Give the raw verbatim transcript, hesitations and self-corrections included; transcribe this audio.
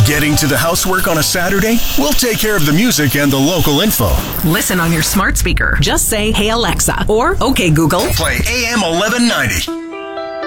Getting to the housework on a Saturday? We'll take care of the music and the local info. Listen on your smart speaker. Just say, "Hey Alexa," or "Okay Google." Play A M eleven ninety.